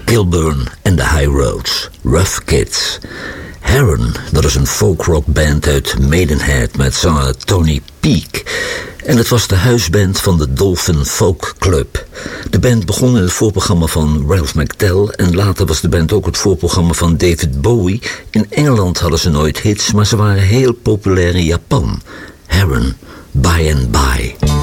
Kilburn en de High Roads, Rough Kids. Heron, dat is een folkrockband uit Maidenhead met zanger Tony Peake. En het was de huisband van de Dolphin Folk Club. De band begon in het voorprogramma van Ralph McTell en later was de band ook het voorprogramma van David Bowie. In Engeland hadden ze nooit hits, maar ze waren heel populair in Japan. Heron, By and By.